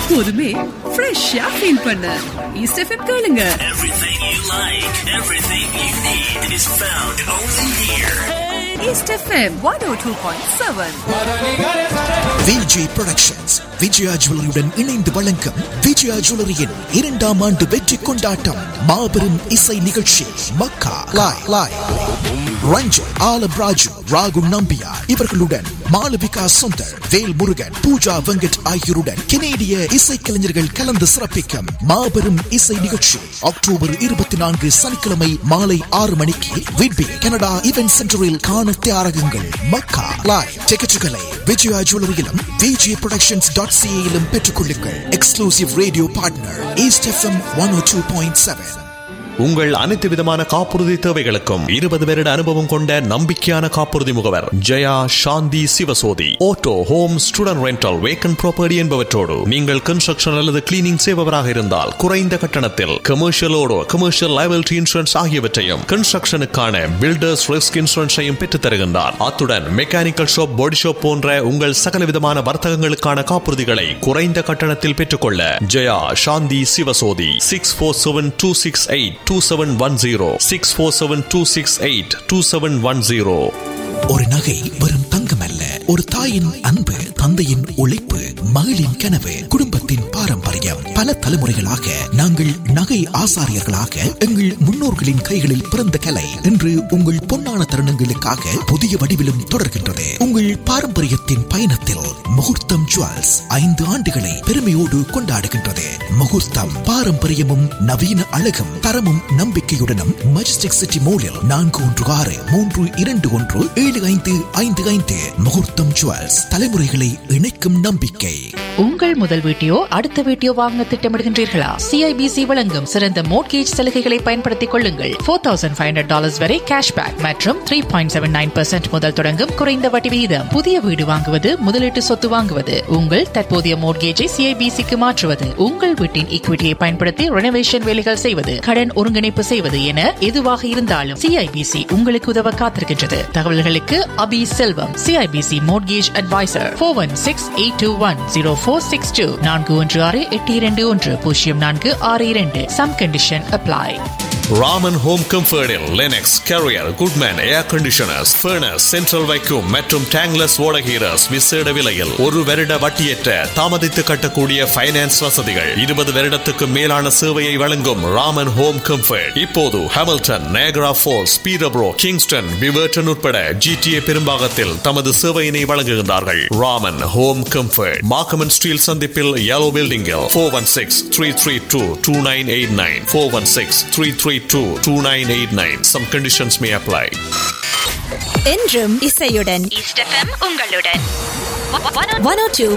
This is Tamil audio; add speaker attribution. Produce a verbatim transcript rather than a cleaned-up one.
Speaker 1: எப்போதுமே ஃப்ரெஷ்ஷா ஃபீல் பண்ண ஈஸ்ட் எஃப்எம் கேளுங்க.
Speaker 2: Everything you like, everything you need is found only here.
Speaker 1: East FM one oh two point seven.
Speaker 3: Vijay productions Vijaya ஜுவல்லரியுடன் இணைந்து வழங்கும் விஜயா ஜுவல்லரியின் இரண்டாம் ஆண்டு வெற்றி கொண்டாட்டம் மாபெரும் இசை நிகழ்ச்சி மக்கா லாய் லாய் ரஞ்சன் ஆலம் ராஜு ராகு நம்பியா இவர்களுடன் மாளவிகா சுந்தர் வேல் முருகன் பூஜா வெங்கட் ஆகியோருடன் கெனேடிய இசைக்கலைஞர்கள் கலந்து சிறப்பிக்கும் மாபெரும் இசை நிகழ்ச்சி அக்டோபர் இருபத்தி நான்கு சனிக்கிழமை மாலை ஆறு மணிக்கு விட்பி கனடா இவென்ட் சென்டரில் காண தயாராகுங்கள். மக்கா லாய் டிக்கெட்டுகளை விஜயா ஜுவல்லரியிலும் விஜய் புரொடக்ஷன்ஸ் டாட் சிஏயிலும் பெற்றுக் கொள்ளுங்கள். Exclusive radio partner east FM one oh two point seven.
Speaker 4: உங்கள் அனைத்து விதமான காப்புறுதி தேவைகளுக்கும் இருபது வருட அனுபவம் கொண்ட நம்பிக்கையான காப்புறுதி முகவர் ஜெயா சாந்தி Sivasothy. Auto, home, student rental, vacant property என்பவற்றோடு நீங்கள் கன்ஸ்ட்ரக்ஷன் அல்லது கிளீனிங் செய்பவராக இருந்தால் குறைந்த கட்டணத்தில் கமர்ஷியலோடு கமர்ஷியல் லைபிலிட்டி இன்சூரன்ஸ் ஆகியவற்றையும் கன்ஸ்ட்ரக்ஷனுக்கான பில்டர்ஸ் ரிஸ்க் இன்சூரன்ஸையும் பெற்றுத் தருகின்றார். அத்துடன் மெக்கானிக்கல் ஷாப், பாடி ஷாப் போன்ற உங்கள் சகல விதமான வர்த்தகங்களுக்கான காப்புறுதிகளை குறைந்த கட்டணத்தில் பெற்றுக்கொள்ள ஜெயா சாந்தி Sivasothy six four seven two six eight two seven one zero six four seven two six eight two seven one zero.
Speaker 3: ஒரு நகை வெறும் தங்கம் அல்ல, ஒரு தாயின் அன்பு, தந்தையின் உழைப்பு, மகளின் கனவு, குடும்பத்தின் பாரம்பரியம். பல தலைமுறைகளாக நாங்கள் நகை ஆசாரியர்களாக எங்கள் முன்னோர்களின் கைகளில் பிறந்த கலை இன்று உங்கள் பொன்னான தருணங்களுக்காக புதிய வடிவிலும் தொடர்கின்றது. உங்கள் பாரம்பரியத்தின் பயணத்தில் முகூர்த்தம் ஜுவல்ஸ் ஐந்து ஆண்டுகளை பெருமையோடு கொண்டாடுகின்றது. முகூர்த்தம் பாரம்பரியமும் நவீன அழகும் தரமும் நம்பிக்கையுடனும் மஜஸ்டிக் சிட்டி மோலில் நான்கு ஒன்று ஆறு மூன்று இரண்டு ஒன்று ஏழு ஐந்து ஐந்து ஐந்து. முகூர்த்தம் ஜுவல்ஸ், தலைமுறைகளை இணைக்கும் நம்பிக்கை.
Speaker 5: உங்கள் முதல் வீட்டையோ அடுத்த வீட்டையோ வாங்க திட்டமிடுகின்றீர்களா? சிஐபிசி வழங்கும் சிறந்த மோட்கேஜ் சலுகைகளை பயன்படுத்திக் கொள்ளுங்கள். Four thousand five hundred dollars வரை கேஷ்பேக் மற்றும் three point seven nine percent முதல் தொடங்கும் குறைந்த வட்டி விகிதம். புதிய வீடு வாங்குவது, முதலீட்டு சொத்து வாங்குவது, உங்கள் தற்போதைய மோட்கேஜை சிஐபிசிக்கு மாற்றுவது, உங்கள் வீட்டின் ஈக்விட்டியை பயன்படுத்தி ரெனோவேஷன் வேலைகள் செய்வது, கடன் ஒருங்கிணைப்பு செய்வது என எதுவாக இருந்தாலும் சிஐபிசி உங்களுக்கு உதவ காத்திருக்கின்றது. தகவல்களுக்கு அபி செல்வம், CIBC mortgage advisor, four one six eight two one zero four six two நான்கு ஒன்று ஆறு எட்டு இரண்டு ஒன்று பூஜ்ஜியம் நான்கு ஆறு இரண்டு. Some condition apply.
Speaker 4: Raman home கம்ஃபர்டில் Linux, carrier, Goodman ஏர் கண்டிஷனர்ஸ், ஃபர்னஸ், சென்ட்ரல் வைக்யூம் மற்றும் டேங்லஸ் ஓடகீரஸ் விசேட விலையில் ஒரு வருட வட்டியற்ற தாமதித்து கட்டக்கூடிய ஃபைனான்ஸ் வசதிகள். இருபது வருடத்துக்கு மேலான சேவையை வழங்கும் ராமன் ஹோம் கம்ஃபர்ட் இப்போது ஹாமில்டன், நயகரா ஃபால்ஸ், பீரப்ரோ, கிங்ஸ்டன், விவர்டன் உட்பட ஜிடிஏ பெரும்பாகத்தில் தமது சேவையினை வழங்குகின்றார்கள். ராமன் ஹோம் கம்ஃபர்ட் மார்க்கமன் ஸ்டீல் சந்திப்பில் yellow பில்டிங்கில் four one six three three two two nine eight nine four one six three three two two nine eight nine. Some conditions may apply.
Speaker 6: என்றும் இசையுடன்
Speaker 7: ஈஸ்ட் எஃப்எம் உங்களுடன்
Speaker 6: one oh two